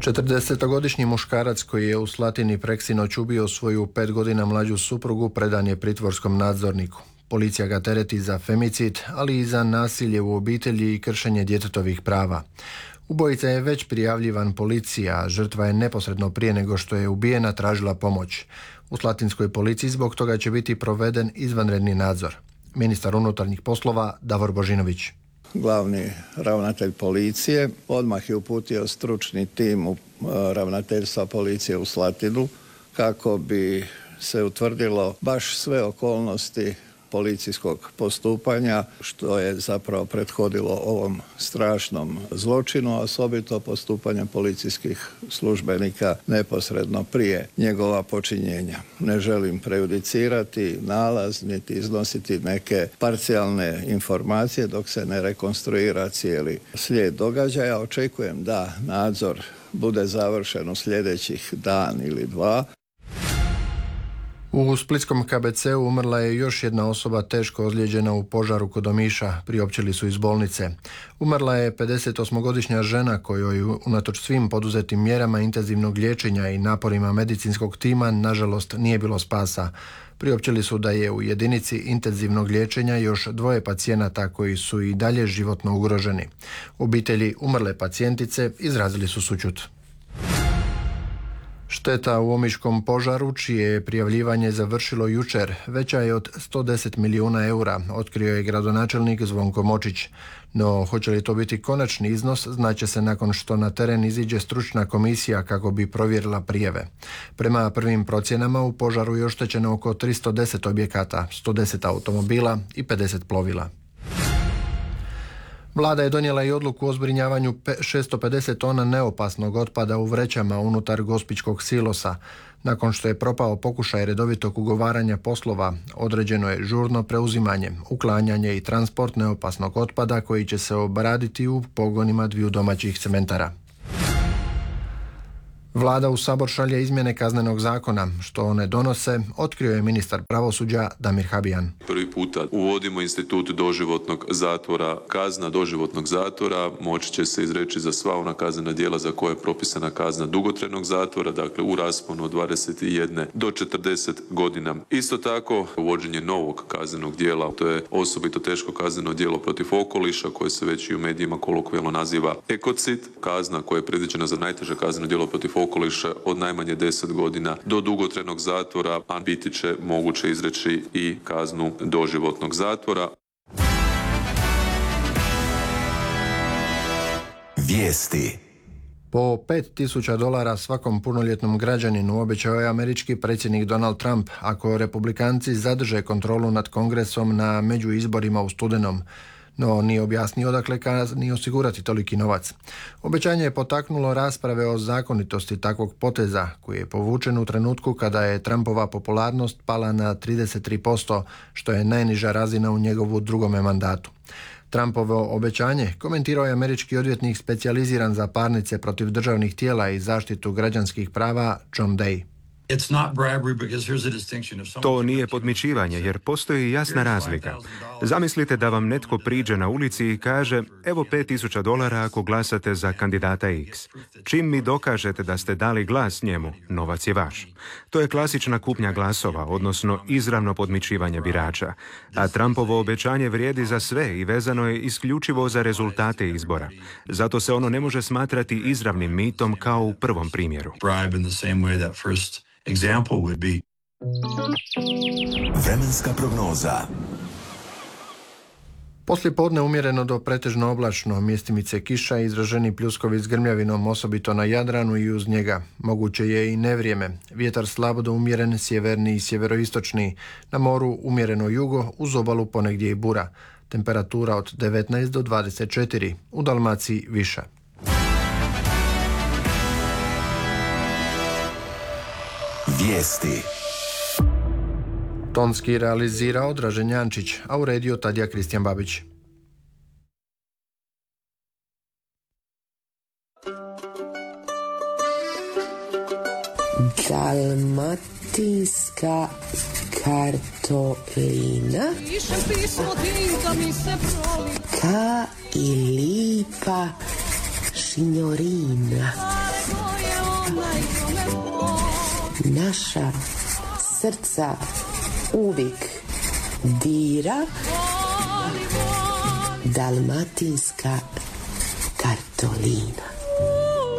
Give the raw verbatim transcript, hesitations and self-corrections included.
četrdesetogodišnji muškarac koji je u Slatini preksinoć ubio svoju pet godina mlađu suprugu predan je pritvorskom nadzorniku. Policija ga tereti za femicid, ali i za nasilje u obitelji i kršenje djetetovih prava. Ubojica je već prijavljivan policiji, a žrtva je neposredno prije nego što je ubijena tražila pomoć. U slatinskoj policiji zbog toga će biti proveden izvanredni nadzor. Ministar unutarnjih poslova Davor Božinović. Glavni ravnatelj policije odmah je uputio stručni tim u ravnateljstva policije u Slatinu kako bi se utvrdilo baš sve okolnosti policijskog postupanja, što je zapravo prethodilo ovom strašnom zločinu, osobito postupanje policijskih službenika neposredno prije njegova počinjenja. Ne želim prejudicirati nalaz, niti iznositi neke parcijalne informacije dok se ne rekonstruira cijeli slijed događaja. Očekujem da nadzor bude završen u sljedećih dan ili dva. U splitskom K B C-u umrla je još jedna osoba teško ozlijeđena u požaru kod Omiša, priopćili su iz bolnice. Umrla je pedesetosmogodišnja žena kojoj unatoč svim poduzetim mjerama intenzivnog liječenja i naporima medicinskog tima nažalost nije bilo spasa. Priopćili su da je u jedinici intenzivnog liječenja još dvoje pacijenata koji su i dalje životno ugroženi. Obitelji umrle pacijentice izrazili su sućut. Šteta u omiškom požaru, čije je prijavljivanje završilo jučer, veća je od sto deset milijuna eura, otkrio je gradonačelnik Zvonko Močić. No, hoće li to biti konačni iznos, znaće se nakon što na teren iziđe stručna komisija kako bi provjerila prijave. Prema prvim procjenama u požaru je oštećeno oko tristo deset objekata, sto deset automobila i pedeset plovila. Vlada je donijela i odluku o zbrinjavanju šesto pedeset tona neopasnog otpada u vrećama unutar Gospićkog silosa. Nakon što je propao pokušaj redovitog ugovaranja poslova, određeno je žurno preuzimanje, uklanjanje i transport neopasnog otpada koji će se obraditi u pogonima dviju domaćih cementara. Vlada u Sabor šalje izmjene kaznenog zakona. Što one donose, otkrio je ministar pravosuđa Damir Habijan. Prvi puta uvodimo institut doživotnog zatvora. Kazna doživotnog zatvora moći će se izreći za sva ona kaznena djela za koje je propisana kazna dugotrajnog zatvora, dakle u rasponu od dvadeset jedan do četrdeset godina. Isto tako, uvođenje novog kaznenog djela, to je osobito teško kazneno djelo protiv okoliša, koje se već i u medijima kolokvijalno naziva ekocid. Kazna koja je predviđena za najteže kazneno djelo protiv okoliša od najmanje deset godina do dugotrajnog zatvora, a biti će moguće izreći i kaznu doživotnog zatvora. Vijesti. Po pet tisuća dolara svakom punoljetnom građaninu obećao je američki predsjednik Donald Trump ako republikanci zadrže kontrolu nad kongresom na međuizborima u studenom. No nije objasnio odakle kani osigurati toliki novac. Obećanje je potaknulo rasprave o zakonitosti takvog poteza, koji je povučen u trenutku kada je Trumpova popularnost pala na trideset tri posto, što je najniža razina u njegovu drugome mandatu. Trumpovo obećanje komentirao je američki odvjetnik specijaliziran za parnice protiv državnih tijela i zaštitu građanskih prava John Day. To nije podmićivanje jer postoji jasna razlika. Zamislite da vam netko priđe na ulici i kaže evo pet tisuća dolara ako glasate za kandidata X. Čim mi dokažete da ste dali glas njemu, novac je vaš. To je klasična kupnja glasova, odnosno izravno podmićivanje birača. A Trumpovo obećanje vrijedi za sve i vezano je isključivo za rezultate izbora. Zato se ono ne može smatrati izravnim mitom kao u prvom primjeru. Example would be. Vremenska prognoza. Poslije podne umjereno do pretežno oblačno, mjestimice kiša i izraženi pljuskovi s grmljavinom, osobito na Jadranu i uz njega. Moguće je i nevrijeme. Vjetar slabo do umjeren, sjeverni i sjeveroistočni. Na moru umjereno jugo, uz obalu ponegdje i bura. Temperatura od devetnaest do dvadeset četiri, u Dalmaciji viša. Vijesti. Tonski realizirao Dražen Jančić, a uredio Tadija Kristijan Babić. Dalmatinska kartolina ka i lipa šinjorina. Naša srca uvijek dira dalmatinska kartolina.